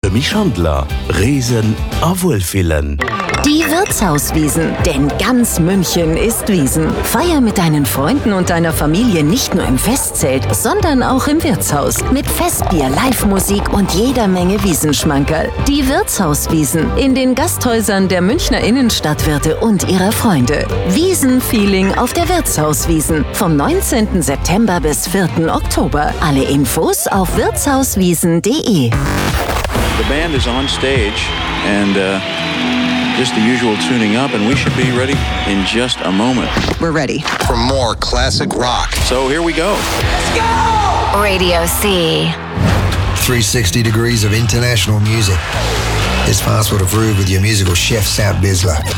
Remi Chandler. Riesen a Wohlfühlen. Die Wirtshauswiesen, denn ganz München ist Wiesen. Feier mit deinen Freunden und deiner Familie nicht nur im Festzelt, sondern auch im Wirtshaus. Mit Festbier, Live-Musik und jeder Menge Wiesenschmankerl. Die Wirtshauswiesen in den Gasthäusern der Münchner Innenstadtwirte und ihrer Freunde. Wiesenfeeling auf der Wirtshauswiesen vom 19. September bis 4. Oktober. Alle Infos auf wirtshauswiesen.de. The band is on stage and just the usual tuning up, and we should be ready in just a moment. We're ready for more classic rock. So here we go. Let's go! Radio C. 360 degrees of international music. This fast will groove with your musical chef, Sam Bisler.